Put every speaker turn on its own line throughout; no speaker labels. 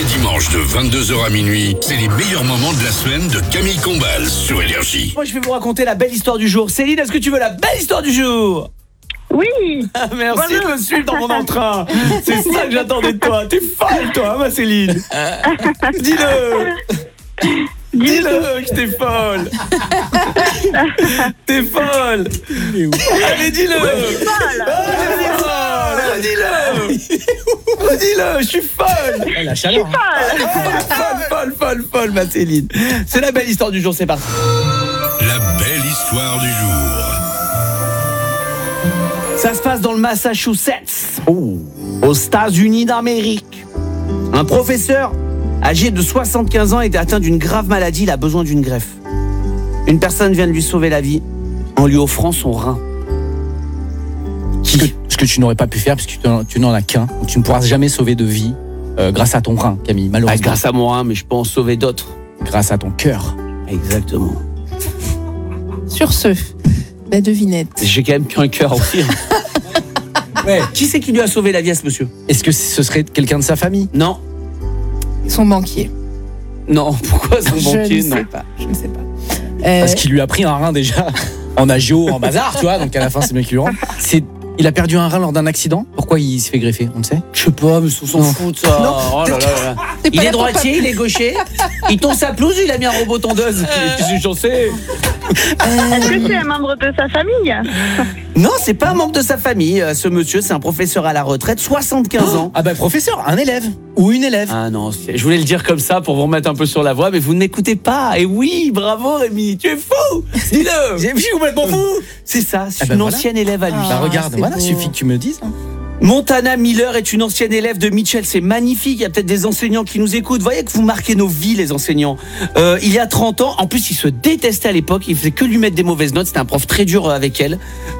dimanche de 22h à minuit, c'est les meilleurs moments de la semaine de Camille Combal sur Énergie.
Moi, je vais vous raconter la belle histoire du jour. Céline, est-ce que tu veux la belle histoire du jour?
Oui.
Merci de me suivre dans mon entrain. C'est ça que j'attendais de toi. T'es folle, toi, ma Céline. Dis-le. Dis-le que t'es folle. T'es folle. Allez, dis-le. Dis-le, je suis folle.
La chaleur.
Folle, ma Céline. C'est la belle histoire du jour, c'est parti.
La belle histoire du jour.
Ça se passe dans le Massachusetts, aux États-Unis d'Amérique. Un professeur âgé de 75 ans était atteint d'une grave maladie, il a besoin d'une greffe. Une personne vient de lui sauver la vie en lui offrant son rein.
Ce que tu n'aurais pas pu faire parce que tu n'en as qu'un. Donc tu ne pourras jamais sauver de vie grâce à ton rein, Camille, malheureusement.
Grâce à moi, mais je peux en sauver d'autres.
Grâce à ton cœur.
Exactement.
Sur ce, la devinette.
J'ai quand même qu'un cœur aussi.
Ouais.
Qui c'est qui lui a sauvé la vie à ce monsieur?
Est-ce que ce serait quelqu'un de sa famille?
Non.
Son banquier.
Non, pourquoi son banquier?
Je
Non.
ne sais pas.
Parce qu'il lui a pris un rein déjà en agio, en bazar, tu vois, donc à la fin c'est bien qu'il lui rend. Il a perdu un rein lors d'un accident. Pourquoi il s'est fait greffer, on le sait?
Je sais pas, mais on s'en fout de ça. Oh là là. Il est droitier, il est gaucher. Il tond sa pelouse, il a mis un robot tondeuse. J'en sais.
Est-ce que c'est un membre de sa famille?
Non, c'est pas un membre de sa famille. Ce monsieur, c'est un professeur à la retraite, 75 ans.
Ah bah professeur, un élève ou une élève.
Ah non, je voulais le dire comme ça pour vous remettre un peu sur la voie, mais vous ne m'écoutez pas. Et oui, bravo Rémi, tu es fou. Dis-le.
Je suis complètement fou.
C'est ça, c'est
bah
une
voilà.
ancienne élève à lui.
Bah regarde,
c'est
voilà,
beau.
suffit que tu me dises.
Montana Miller est une ancienne élève de Mitchell, c'est magnifique, il y a peut-être des enseignants qui nous écoutent, voyez que vous marquez nos vies les enseignants. Il y a 30 ans, en plus il se détestait à l'époque, il faisait que lui mettre des mauvaises notes, c'était un prof très dur avec elle.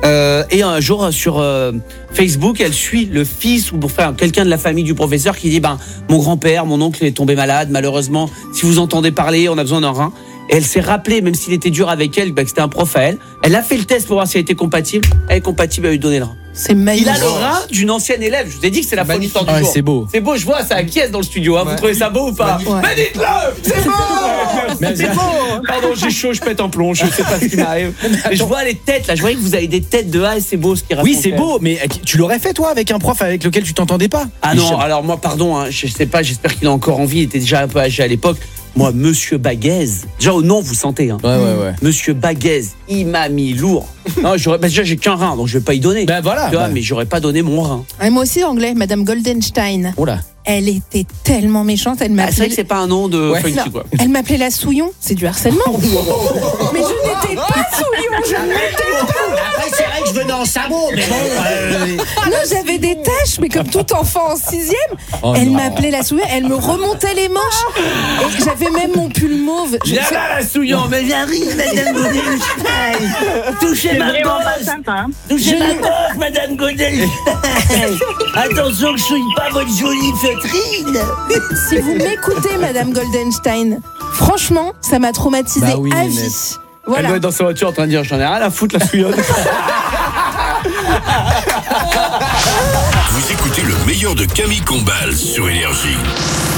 Et un jour sur Facebook, elle suit le fils ou enfin, quelqu'un de la famille du professeur qui dit mon grand-père, mon oncle est tombé malade, malheureusement, si vous entendez parler, on a besoin d'un rein. Et elle s'est rappelée, même s'il était dur avec elle, que c'était un prof à elle. Elle a fait le test pour voir si elle était compatible. Elle est compatible, elle lui donner le rein.
C'est
Il
magnifique.
a le rein d'une ancienne élève. Je vous ai dit que c'est la folle histoire du
Ouais,
jour.
c'est beau.
C'est beau, je vois, ça acquiesce dans le studio. Hein. Vous trouvez ça beau ou pas?
Ouais.
Mais dites-le. C'est beau. C'est beau. Pardon, j'ai chaud, je pète un plomb. Je sais pas ce qui m'arrive. Mais je vois les têtes là. Je voyais que vous avez des têtes de A et c'est beau ce qui raconte.
Oui, c'est beau, mais tu l'aurais fait toi avec un prof avec lequel tu t'entendais pas?
Ah non, alors moi, pardon, hein, je sais pas, j'espère qu'il a encore envie. Il était déjà un peu âgé à l'époque. Moi, Monsieur Baguez, déjà au nom, vous sentez. Hein.
Ouais.
Monsieur Baguez, il m'a mis lourd. Non, déjà, j'ai qu'un rein, donc je vais pas y donner.
Ben voilà.
Tu vois, mais j'aurais pas donné mon rein.
Et moi aussi anglais, Madame Goldenstein.
Oh là.
Elle était tellement méchante, elle
Ah, c'est vrai
m'appelait.
que c'est pas un nom de
Ouais.
funky,
Non,
quoi.
elle m'appelait la Souillon, c'est du harcèlement. Mais je n'étais pas Souillon, je n'étais
Après, c'est vrai que je venais en sabot, mais bon.
Non, j'avais des taches, mais comme tout enfant en 6e,
Oh
elle
non.
m'appelait la Souillon, elle me remontait les manches. Et j'avais même mon pull mauve.
Viens là, la souillon, mais viens rire, Madame Godelstein. Touchez
C'est
ma
vraiment pas
bosse.
sympa. Hein.
Touchez ma bosse, Madame Godelstein. Attention que je souille pas votre jolie feutrine.
Si vous m'écoutez, Madame Goldenstein, franchement, ça m'a traumatisée
Bah oui,
à
mais-
vie.
Elle
Voilà.
doit être dans sa voiture en train de dire j'en ai rien à foutre la souillonne.
Vous écoutez le meilleur de Camille Combal sur Énergie.